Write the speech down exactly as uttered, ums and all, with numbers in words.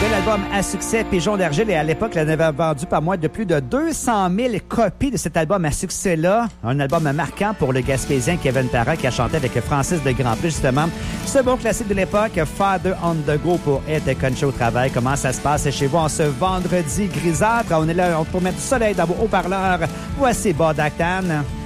bel album à succès, Pigeon d'argile, et à l'époque, elle avait vendu par mois de plus de deux cent mille copies de cet album à succès-là. Un album marquant pour le Gaspésien Kevin Parent qui a chanté avec Francis de Grandpré, justement. Ce bon classique de l'époque, Father on the Go pour être country au travail. Comment ça se passe chez vous en ce vendredi grisâtre? On est là pour mettre du soleil dans vos haut-parleurs. Voici Bob Actan.